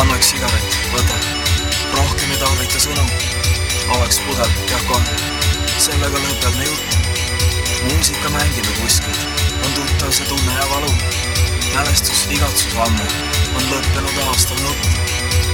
Anna üks sigaret, võta. Rohkem ei tarvita sõnu. Oleks pudel, jah kohe. Sellega lõpeb me jutt. Muusika mängime kuskil. On tuttav see tunne ja valu. Mälestus, igatsus ammu. On lõppenud aastal nutt.